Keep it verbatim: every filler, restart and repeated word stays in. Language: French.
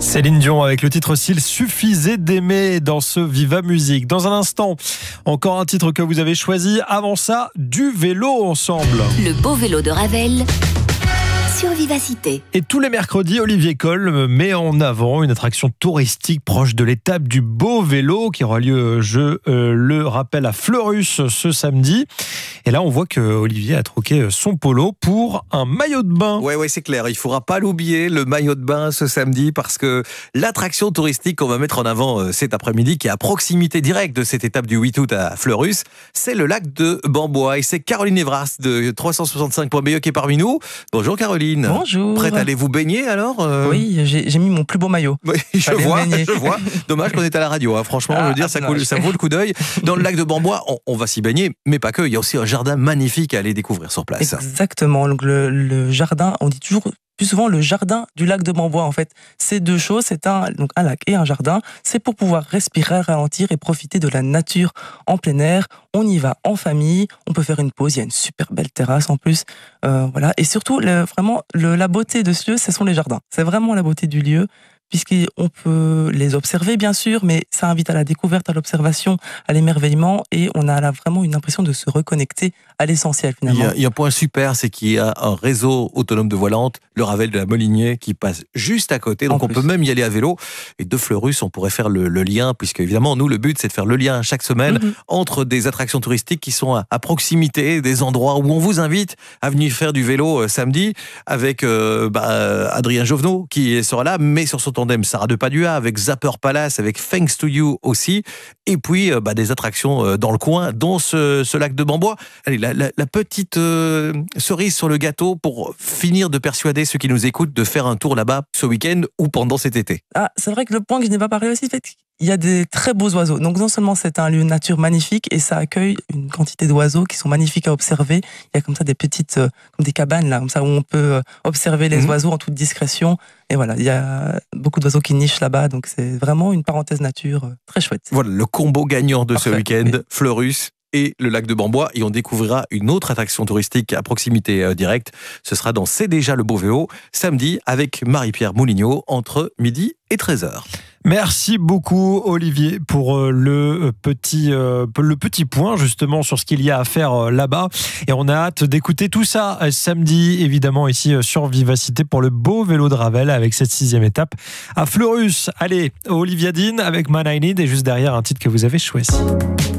Céline Dion avec le titre S'il suffisait d'aimer dans ce Viva Musique. Dans un instant, encore un titre que vous avez choisi. Avant ça, du vélo ensemble. Le beau vélo de Ravel sur Vivacité. Et tous les mercredis, Olivier Coll met en avant une attraction touristique proche de l'étape du beau vélo qui aura lieu, je euh, le rappelle, à Fleurus ce samedi. Et là, on voit que Olivier a troqué son polo pour un maillot de bain. Ouais, ouais, c'est clair. Il ne faudra pas l'oublier, le maillot de bain ce samedi, parce que l'attraction touristique qu'on va mettre en avant cet après-midi, qui est à proximité directe de cette étape du huit août à Fleurus, c'est le lac de Bambois. Et c'est Caroline Evras de trois cent soixante-cinq point B E qui est parmi nous. Bonjour Caroline. Bonjour. Prête à aller vous baigner alors euh... Oui, j'ai, j'ai mis mon plus beau maillot. Oui, je vois, je vois. Dommage qu'on est à la radio. Hein. Franchement, ah, je veux dire, ça, coule, ça vaut le coup d'œil. Dans le lac de Bambois, on, on va s'y baigner, mais pas que. Il y a aussi un jardin magnifique à aller découvrir sur place. Exactement. Donc le, le jardin, on dit toujours plus souvent le jardin du lac de Bambois. En fait, c'est deux choses. C'est un, donc un lac et un jardin. C'est pour pouvoir respirer, ralentir et profiter de la nature en plein air. On y va en famille. On peut faire une pause. Il y a une super belle terrasse en plus. Euh, voilà. Et surtout, le, vraiment, le, la beauté de ce lieu, ce sont les jardins. C'est vraiment la beauté du lieu, puisqu'on peut les observer, bien sûr, mais ça invite à la découverte, à l'observation, à l'émerveillement, et on a là vraiment une impression de se reconnecter à l'essentiel, finalement. Il y a, il y a un point super, c'est qu'il y a un réseau autonome de voie lente, le Ravel de la Molinier, qui passe juste à côté, donc on peut même y aller à vélo. Et de Fleurus, on pourrait faire le, le lien, puisque évidemment, nous, le but, c'est de faire le lien chaque semaine mm-hmm. entre des attractions touristiques qui sont à, à proximité, des endroits où on vous invite à venir faire du vélo euh, samedi, avec euh, bah, Adrien Jovenot, qui sera là, mais sur son tandem Sarah Depadua, avec Zapper Palace, avec Thanks to You aussi, et puis bah, des attractions dans le coin, dont ce, ce lac de Bambois. Allez, la, la, la petite euh, cerise sur le gâteau pour finir de persuader ceux qui nous écoutent de faire un tour là-bas ce week-end ou pendant cet été. Ah, c'est vrai que le point que je n'ai pas parlé aussi, fait, il y a des très beaux oiseaux. Donc non seulement c'est un lieu nature magnifique et ça accueille une quantité d'oiseaux qui sont magnifiques à observer. Il y a comme ça des petites, euh, comme des cabanes là, comme ça où on peut observer les mmh. oiseaux en toute discrétion. Et voilà, il y a beaucoup d'oiseaux qui nichent là-bas, donc c'est vraiment une parenthèse nature euh, très chouette. Voilà le combo gagnant de Parfait, ce week-end, oui. Fleurus et le lac de Bambois, et on découvrira une autre attraction touristique à proximité euh, directe. Ce sera dans C'est déjà le beau vélo, samedi avec Marie-Pierre Moulignot, entre midi et treize heures. Merci beaucoup Olivier pour le petit, euh, le petit point justement sur ce qu'il y a à faire là-bas. Et on a hâte d'écouter tout ça samedi, évidemment ici sur Vivacité pour le beau vélo de Ravel avec cette sixième étape à Fleurus. Allez, Olivia Dean avec Man I Need et juste derrière un titre que vous avez choisi.